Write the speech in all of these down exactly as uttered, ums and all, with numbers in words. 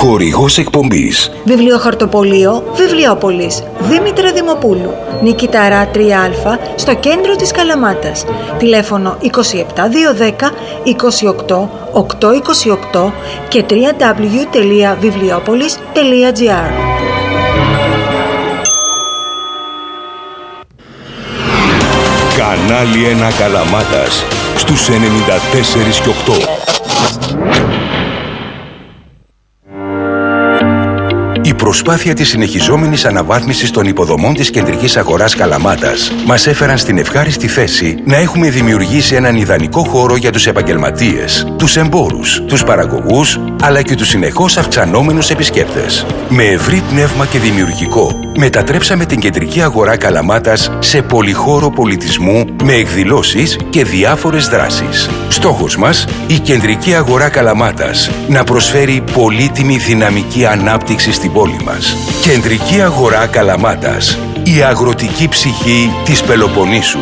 Χορηγός εκπομπής. Βιβλιοχαρτοπωλείο Βιβλιόπολης Δήμητρα Δημοπούλου, Νικηταρά τρία α, στο κέντρο της Καλαμάτας. Τηλέφωνο είκοσι επτά δύο δέκα είκοσι οκτώ οκτακόσια είκοσι οκτώ και double-u double-u double-u τελεία βιβλιόπολης τελεία τζι άρ. Κανάλι ένα Καλαμάτας στους ενενήντα τέσσερα και οκτώ. Η προσπάθεια της συνεχιζόμενης αναβάθμισης των υποδομών της κεντρικής αγοράς Καλαμάτας μας έφεραν στην ευχάριστη θέση να έχουμε δημιουργήσει έναν ιδανικό χώρο για τους επαγγελματίες, τους εμπόρους, τους παραγωγούς, αλλά και τους συνεχώς αυξανόμενους επισκέπτες. Με ευρύ πνεύμα και δημιουργικό, μετατρέψαμε την κεντρική αγορά Καλαμάτας σε πολυχώρο πολιτισμού με εκδηλώσεις και διάφορες δράσεις. Στόχος μας, η κεντρική αγορά Καλαμάτας να προσφέρει πολύτιμη δυναμική ανάπτυξη στην πόλη μας. Κεντρική αγορά Καλαμάτας, η αγροτική ψυχή της Πελοποννήσου.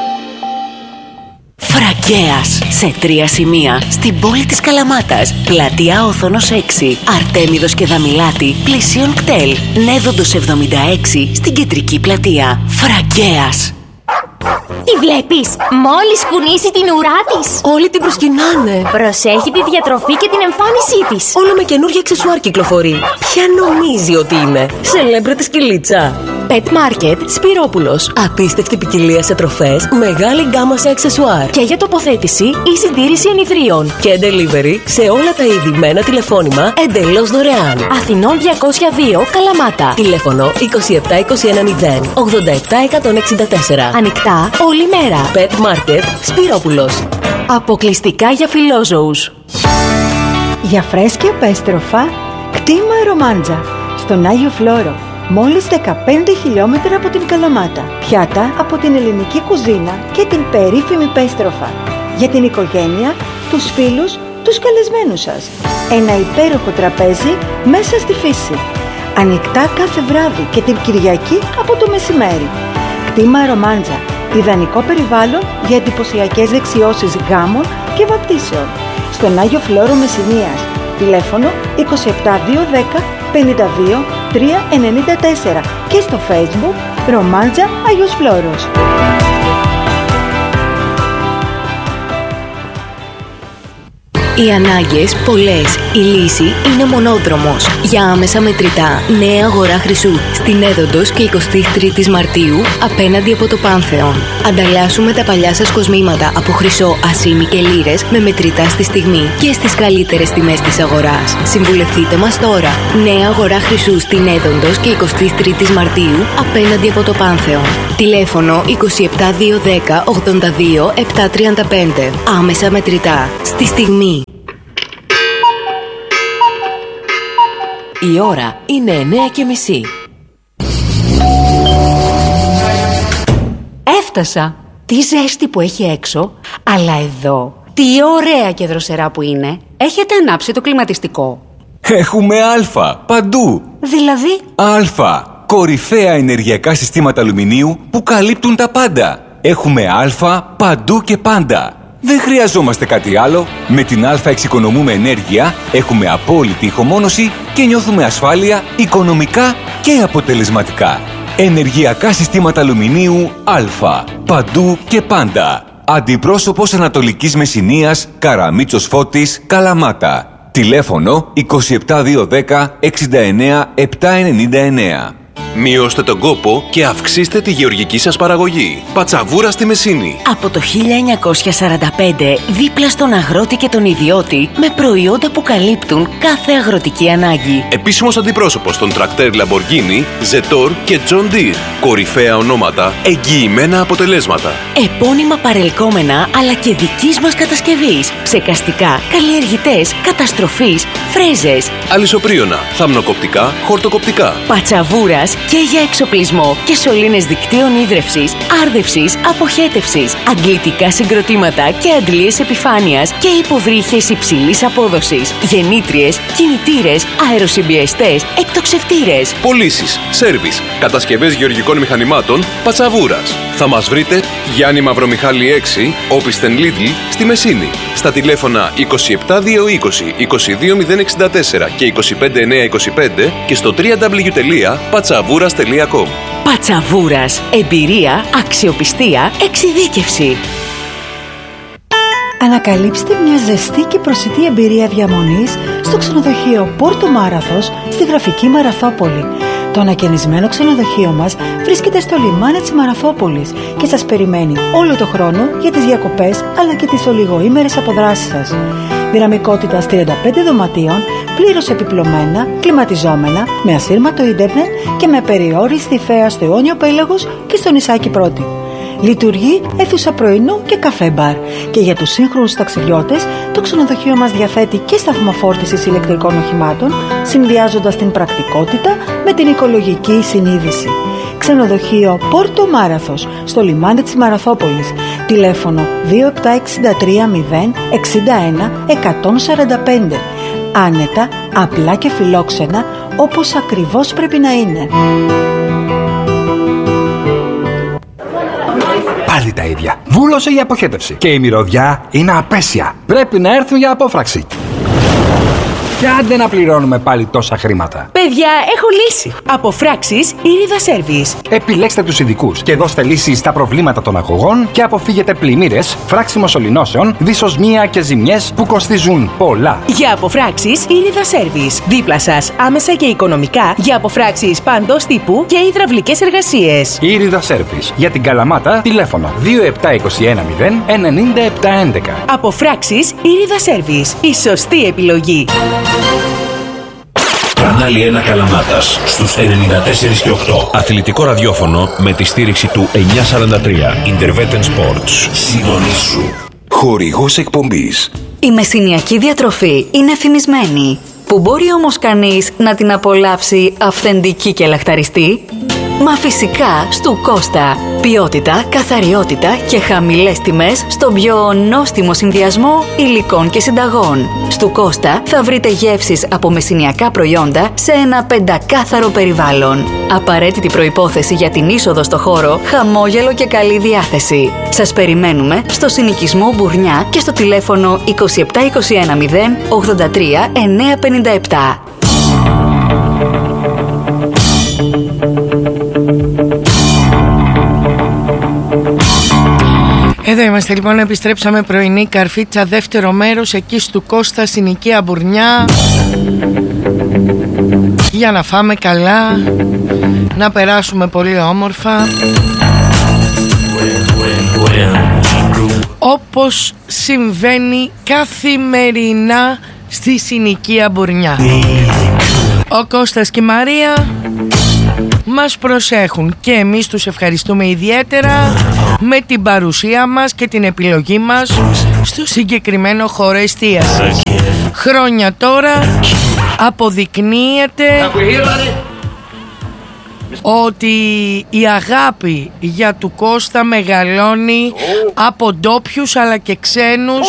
Φραγκέας, σε τρία σημεία στην πόλη της Καλαμάτας. Πλατεία Όθωνος έξι, Αρτέμιδος και Δαμιλάτη, πλησίον κτέλ. Νέδοντος εβδομήντα έξι στην κεντρική πλατεία. Φραγκέας. Τη βλέπεις? Μόλις κουνήσει την ουρά της, όλοι την προσκυνάνε. Προσέχει τη διατροφή και την εμφάνισή της. Όλο με καινούργια αξεσουάρ κυκλοφορεί. Ποια νομίζει ότι είναι? Σελέμπριτη σκυλίτσα. Pet Market Σπυρόπουλος. Απίστευτη ποικιλία σε τροφές, μεγάλη γκάμα σε αξεσουάρ. Και για τοποθέτηση ή συντήρηση ενιδρίων. Και delivery σε όλα τα είδη με ένα τηλεφώνημα εντελώς δωρεάν. Αθηνών διακόσια δύο, Καλαμάτα. Τηλέφωνο είκοσι επτά είκοσι ένα μηδέν ογδόντα επτά εκατόν εξήντα τέσσερα. Ανοιχτά όλη μέρα. Pet Market Σπυρόπουλος. Αποκλειστικά για φιλόζωους. Για φρέσκια πέστροφα, κτήμα Ρομάντζα, στον Άγιο Φλόρο. Μόλις δεκαπέντε χιλιόμετρα από την Καλαμάτα. Πιάτα από την ελληνική κουζίνα και την περίφημη πέστροφα. Για την οικογένεια, τους φίλους, τους καλεσμένους σας. Ένα υπέροχο τραπέζι μέσα στη φύση. Ανοιχτά κάθε βράδυ και την Κυριακή από το μεσημέρι. Κτήμα Ρομάντζα. Ιδανικό περιβάλλον για εντυπωσιακές δεξιώσεις γάμων και βαπτίσεων. Στον Άγιο Φλόρο Μεσσηνίας. Τηλέφωνο είκοσι επτά δύο δέκα πενήντα δύο τρία ενενήντα τέσσερα και στο Facebook Ρομάντζα Άγιος Φλόρος. Οι ανάγκες πολλές, η λύση είναι μονόδρομος. Για άμεσα μετρητά, νέα αγορά χρυσού στην Έδοντος και εικοστή τρίτη Μαρτίου απέναντι από το Πάνθεον. Ανταλλάσσουμε τα παλιά σας κοσμήματα από χρυσό, ασήμι και λίρες με μετρητά στη στιγμή και στις καλύτερες τιμές της αγοράς. Συμβουλευτείτε μας τώρα. Νέα αγορά χρυσού στην Έδοντος και εικοστή τρίτη Μαρτίου απέναντι από το Πάνθεον. Τηλέφωνο είκοσι επτά δύο δέκα ογδόντα δύο επτακόσια τριάντα πέντε. Άμεσα μετρητά. Στη στιγμή. Η ώρα είναι εννέα και μισή. Έφτασα. Τι ζέστη που έχει έξω, αλλά εδώ τι ωραία και δροσερά που είναι. Έχετε ανάψει το κλιματιστικό? Έχουμε Α παντού. Δηλαδή? Α. Κορυφαία ενεργειακά συστήματα αλουμινίου που καλύπτουν τα πάντα. Έχουμε Α παντού και πάντα. Δεν χρειαζόμαστε κάτι άλλο. Με την Α εξοικονομούμε ενέργεια, έχουμε απόλυτη ηχομόνωση και νιώθουμε ασφάλεια οικονομικά και αποτελεσματικά. Ενεργειακά συστήματα αλουμινίου Α. Παντού και πάντα. Αντιπρόσωπος Ανατολικής Μεσσηνίας, Καραμίτσος Φώτης, Καλαμάτα. Τηλέφωνο είκοσι επτά δύο δέκα εξήντα εννέα επτακόσια ενενήντα εννέα. Μειώστε τον κόπο και αυξήστε τη γεωργική σας παραγωγή. Πατσαβούρα στη Μεσίνη. Από το χίλια εννιακόσια σαράντα πέντε, δίπλα στον αγρότη και τον ιδιώτη, με προϊόντα που καλύπτουν κάθε αγροτική ανάγκη. Επίσημος αντιπρόσωπος των τρακτέρ Lamborghini, Zetor και John Deere. Κορυφαία ονόματα, εγγυημένα αποτελέσματα. Επώνυμα παρελκόμενα, αλλά και δικής μας κατασκευής. Ψεκαστικά, καλλιεργητές, καταστροφής, φρέζες. Αλυσοπρίωνα, θαμνοκοπτικά, χορτοκοπτικά. Πατσαβούρας και για εξοπλισμό και σωλήνες δικτύων ίδρευσης, άρδευσης, αποχέτευσης, αγγλιτικά συγκροτήματα και αντλίες επιφάνειας και υποβρύχες υψηλής απόδοσης, γεννήτριες, κινητήρες, αεροσυμπιεστές, εκτοξευτήρες. Πωλήσεις, σέρβις, κατασκευές γεωργικών μηχανημάτων, Πατσαβούρας. Θα μας βρείτε Γιάννη Μαυρομιχάλη έξι, Όπισθεν Lidl, στη Μεσίνη. Στα τηλέφωνα είκοσι επτά διακόσια είκοσι, είκοσι δύο μηδέν εξήντα τέσσερα και είκοσι πέντε εννιακόσια είκοσι πέντε και στο double-u double-u double-u τελεία πατσαβούρας τελεία com. Πατσαβούρας. Εμπειρία, αξιοπιστία, εξειδίκευση. Ανακαλύψτε μια ζεστή και προσιτή εμπειρία διαμονής στο ξενοδοχείο Πόρτο Μάραθος στη γραφική Μαραθόπολη. Το ανακαινισμένο ξενοδοχείο μας βρίσκεται στο λιμάνι της Μαραθόπολης και σας περιμένει όλο το χρόνο για τις διακοπές αλλά και τις ολιγοήμερες αποδράσεις σας. Δυναμικότητας τριάντα πέντε δωματίων, πλήρως επιπλωμένα, κλιματιζόμενα, με ασύρματο ίντερνετ και με περιόριστη θέα στο αιώνιο πέλαγος και στο νησάκι Πρώτη. Λειτουργεί αίθουσα πρωινού και καφέ μπαρ. Και για τους σύγχρονους ταξιδιώτες, το ξενοδοχείο μας διαθέτει και σταθμό φόρτισης ηλεκτρικών οχημάτων, συνδυάζοντας την πρακτικότητα με την οικολογική συνείδηση. Ξενοδοχείο Πόρτο Μάραθος, στο λιμάνι της Μαραθόπολης. Τηλέφωνο δύο επτά έξι τρία μηδέν εξήντα ένα εκατόν σαράντα πέντε. Άνετα, απλά και φιλόξενα, όπως ακριβώς πρέπει να είναι. Πάλι τα ίδια. Βούλωσε η αποχέτευση. Και η μυρωδιά είναι απέσια. Πρέπει να έρθουν για απόφραξη. Και άντε να πληρώνουμε πάλι τόσα χρήματα. Παιδιά, έχω λύση. Αποφράξεις Ήριδα Service. Επιλέξτε τους ειδικούς και δώστε λύσεις στα προβλήματα των αγωγών και αποφύγετε πλημμύρες, φράξιμο σωληνώσεων, δυσοσμία και ζημιές που κοστίζουν πολλά. Για αποφράξεις Ήριδα Service. Δίπλα σας, άμεσα και οικονομικά, για αποφράξεις παντός τύπου και υδραυλικές εργασίες. Ήριδα Service. Για την Καλαμάτα, τηλέφωνο δύο επτά είκοσι ένα μηδέν ενενήντα επτά έντεκα. Αποφράξεις Ήριδα Service. Η σωστή επιλογή. Κανάλι ένα Καλαμάτας στους ενενήντα τέσσερα και οκτώ. Αθλητικό ραδιόφωνο με τη στήριξη του εννιακόσια σαράντα τρία. Intervetten Sports. Συντονίσου. Χορηγός εκπομπής. Η μεσηνιακή διατροφή είναι φημισμένη. Που μπορεί όμως κανείς να την απολαύσει αυθεντική και λαχταριστή? Μα φυσικά στου Κώστα. Ποιότητα, καθαριότητα και χαμηλές τιμές στον πιο νόστιμο συνδυασμό υλικών και συνταγών. Στου Κώστα θα βρείτε γεύσεις από μεσηνιακά προϊόντα σε ένα πεντακάθαρο περιβάλλον. Απαραίτητη προϋπόθεση για την είσοδο στο χώρο, χαμόγελο και καλή διάθεση. Σας περιμένουμε στο συνοικισμό Μπουρνιά και στο τηλέφωνο είκοσι επτά είκοσι ένα μηδέν ογδόντα τρία εννιακόσια πενήντα επτά. Εδώ είμαστε λοιπόν, επιστρέψαμε πρωινή καρφίτσα, δεύτερο μέρος, εκεί στου Κώστα, συνοικία Μπουρνιά, για να φάμε καλά, να περάσουμε πολύ όμορφα, όπως συμβαίνει καθημερινά στη συνοικία Μπουρνιά. Ο Κώστας και η Μαρία μας προσέχουν και εμείς τους ευχαριστούμε ιδιαίτερα με την παρουσία μας και την επιλογή μας στο συγκεκριμένο χώρο εστίασης. Χρόνια τώρα αποδεικνύεται ότι η αγάπη για του Κώστα μεγαλώνει από ντόπιους αλλά και ξένους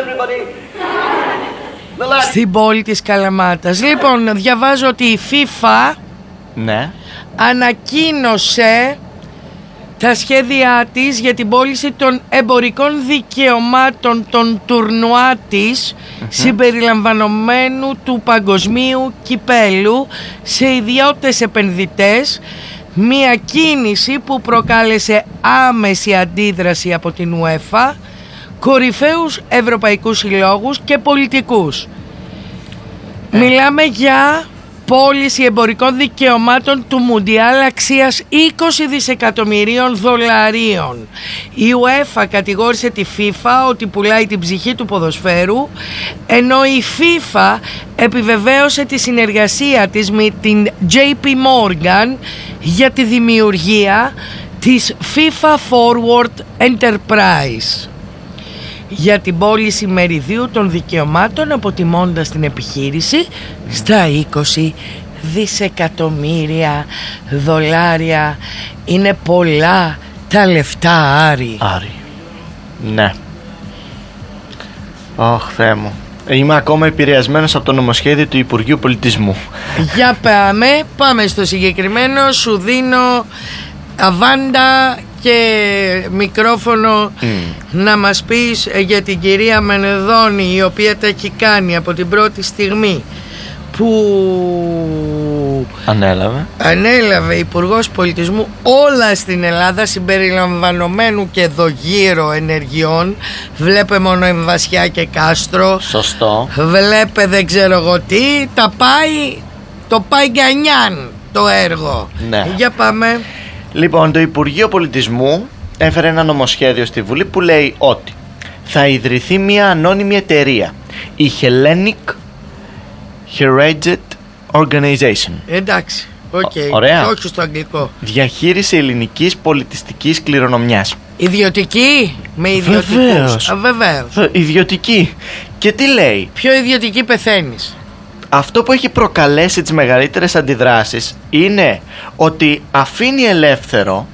στην πόλη της Καλαμάτας. Λοιπόν, διαβάζω ότι η FIFA ναι. ανακοίνωσε τα σχέδιά της για την πώληση των εμπορικών δικαιωμάτων των τουρνουά της, mm-hmm. συμπεριλαμβανομένου του παγκοσμίου κυπέλου, σε ιδιώτες επενδυτές, μια κίνηση που προκάλεσε άμεση αντίδραση από την UEFA, κορυφαίους ευρωπαϊκούς συλλόγους και πολιτικούς. Ε. Μιλάμε για πώληση εμπορικών δικαιωμάτων του Μουντιάλ αξίας είκοσι δισεκατομμυρίων δολαρίων. Η UEFA κατηγόρησε τη FIFA ότι πουλάει την ψυχή του ποδοσφαίρου, ενώ η FIFA επιβεβαίωσε τη συνεργασία της με την τζέι πι Morgan για τη δημιουργία της FIFA Forward Enterprise για την πώληση μεριδίου των δικαιωμάτων, αποτιμώντας την επιχείρηση στα είκοσι δισεκατομμύρια δολάρια. Είναι πολλά τα λεφτά, Άρη. Άρη. Ναι. Ωχ, Θεέ μου. Είμαι ακόμα επηρεασμένος από το νομοσχέδιο του Υπουργείου Πολιτισμού. Για πάμε, πάμε στο συγκεκριμένο. Σου δίνω αβάντα και μικρόφωνο mm. να μας πεις για την κυρία Μενεδώνη, η οποία τα έχει κάνει από την πρώτη στιγμή που ανέλαβε, ανέλαβε Υπουργός Πολιτισμού όλα στην Ελλάδα, συμπεριλαμβανομένου και εδώ γύρω ενεργειών. Βλέπε μόνο Εμβασιά και Κάστρο. Σωστό. Βλέπε δεν ξέρω εγώ τι. Τα πάει, το πάει γκανιάν το έργο. Ναι. Για πάμε. Λοιπόν, το Υπουργείο Πολιτισμού έφερε ένα νομοσχέδιο στη Βουλή που λέει ότι θα ιδρυθεί μια ανώνυμη εταιρεία, η Hellenic Heritage Organization. Εντάξει, οκ. Okay. Ωραία. Όχι στο αγγλικό. Διαχείριση ελληνικής πολιτιστικής κληρονομιάς. Ιδιωτική, με ιδιωτικούς. Βεβαίως. Α, βεβαίως. Ιδιωτική. Και τι λέει? Πιο ιδιωτική πεθαίνεις. Αυτό που έχει προκαλέσει τις μεγαλύτερες αντιδράσεις είναι ότι αφήνει ελεύθερο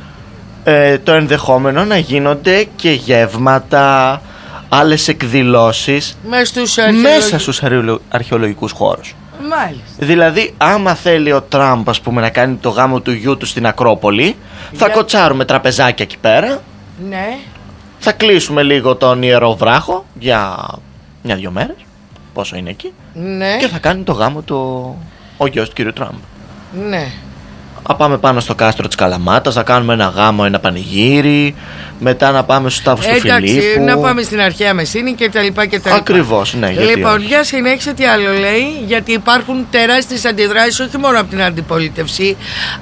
ε, το ενδεχόμενο να γίνονται και γεύματα, άλλες εκδηλώσεις μέσα στους, αρχαιολογ... μέσα στους αρχαιολογικούς χώρους. Μάλιστα. Δηλαδή, άμα θέλει ο Τραμπ, ας πούμε, να κάνει το γάμο του γιού του στην Ακρόπολη, θα Για... κοτσάρουμε τραπεζάκια εκεί πέρα. Ναι. Θα κλείσουμε λίγο τον Ιερό Βράχο για μια-δυο μέρες. Πόσο είναι εκεί. Ναι. Και θα κάνει το γάμο του ο γιος του κ. Τραμπ. Ναι. Να πάμε πάνω στο κάστρο της Καλαμάτας, να κάνουμε ένα γάμο, ένα πανηγύρι. Μετά να πάμε στους τάφους του Φιλίππου. Εντάξει, να πάμε στην αρχαία Μεσίνη και τα λοιπά και τα λοιπά. Ακριβώς, ναι. Λοιπόν, για συνέχισε τι άλλο λέει. Γιατί υπάρχουν τεράστιες αντιδράσεις όχι μόνο από την αντιπολίτευση,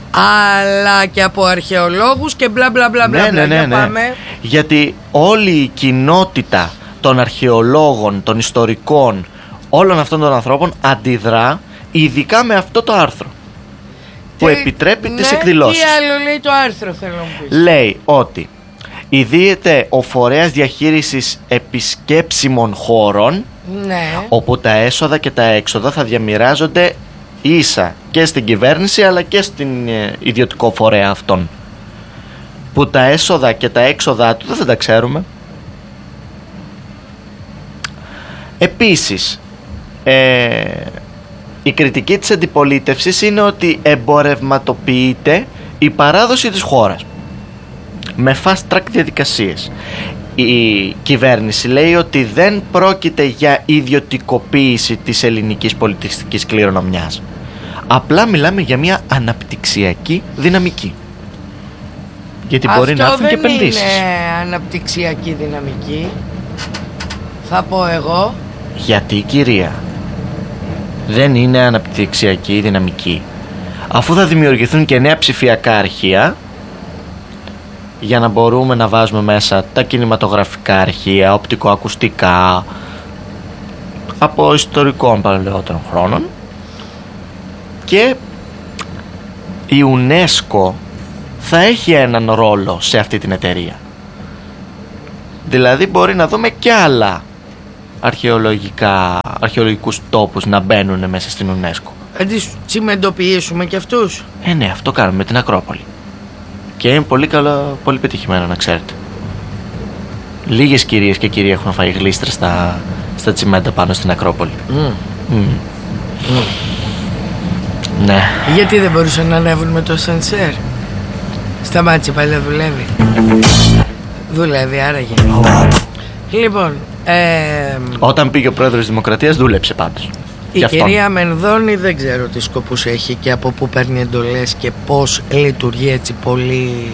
αλλά και από αρχαιολόγους και μπλα μπλα μπλα μπλα. Ναι, ναι, ναι, ναι. Πάμε. Γιατί όλη η κοινότητα των αρχαιολόγων, των ιστορικών, όλων αυτών των ανθρώπων αντιδρά ειδικά με αυτό το άρθρο που τι, επιτρέπει ναι, τις εκδηλώσεις. Τι άλλο λέει το άρθρο, θέλω να μου πεις? Λέει ότι ιδρύεται ο φορέας διαχείρισης επισκέψιμων χώρων, ναι, όπου τα έσοδα και τα έξοδα θα διαμοιράζονται ίσα και στην κυβέρνηση αλλά και στην ε, ιδιωτικό φορέα αυτών, που τα έσοδα και τα έξοδα του δεν θα τα ξέρουμε. Επίσης, ε, η κριτική της αντιπολίτευσης είναι ότι εμπορευματοποιείται η παράδοση της χώρας με fast track διαδικασίες. Η κυβέρνηση λέει ότι δεν πρόκειται για ιδιωτικοποίηση της ελληνικής πολιτιστικής κληρονομιάς. Απλά μιλάμε για μια αναπτυξιακή δυναμική. Γιατί μπορεί αυτό να έρθουν και επενδύσεις. Αυτό δεν είναι αναπτυξιακή δυναμική, θα πω εγώ. Γιατί, κυρία, δεν είναι αναπτυξιακή δυναμική? Αφού θα δημιουργηθούν και νέα ψηφιακά αρχεία, για να μπορούμε να βάζουμε μέσα τα κινηματογραφικά αρχεία, οπτικοακουστικά από ιστορικών παλαιότερων χρόνων, και η UNESCO θα έχει έναν ρόλο σε αυτή την εταιρεία. Δηλαδή μπορεί να δούμε και άλλα αρχαιολογικά, αρχαιολογικούς τόπους να μπαίνουν μέσα στην UNESCO. Αντί τσιμεντοποιήσουμε και αυτούς. Ε, ναι, αυτό κάνουμε με την Ακρόπολη. Και είναι πολύ καλό, πολύ πετυχημένο, να ξέρετε. Λίγες κυρίες και κύριοι έχουν φάει γλίστρες στα, στα τσιμέντα πάνω στην Ακρόπολη. Mm. Mm. Mm. Ναι. Γιατί δεν μπορούσαν να ανέβουν με το σανσέρ? Σταμάτησε πάλι, δεν δουλεύει. Δουλεύει άραγε. Λοιπόν, ε, όταν πήγε ο πρόεδρος της Δημοκρατίας δούλεψε πάντως. Η κυρία Μενδώνη δεν ξέρω τι σκοπούς έχει και από πού παίρνει εντολές και πώς λειτουργεί έτσι πολύ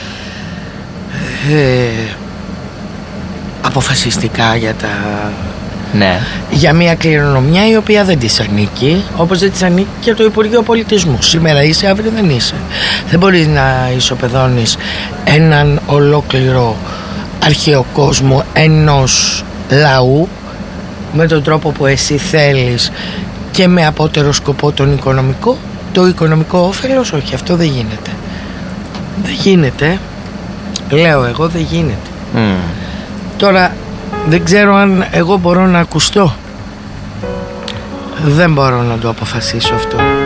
ε, αποφασιστικά για τα... Ναι. Για μια κληρονομιά η οποία δεν της ανήκει, όπως δεν της ανήκει και το Υπουργείο Πολιτισμού. Σήμερα είσαι, αύριο δεν είσαι. Δεν μπορείς να ισοπεδώνεις έναν ολόκληρο αρχαίο κόσμο ενός λαού με τον τρόπο που εσύ θέλεις και με απότερο σκοπό τον οικονομικό. Το οικονομικό όφελος, όχι, αυτό δεν γίνεται. Δεν γίνεται. Λέω εγώ, δεν γίνεται. Mm. Τώρα δεν ξέρω αν εγώ μπορώ να ακουστώ. Δεν μπορώ να το αποφασίσω αυτό.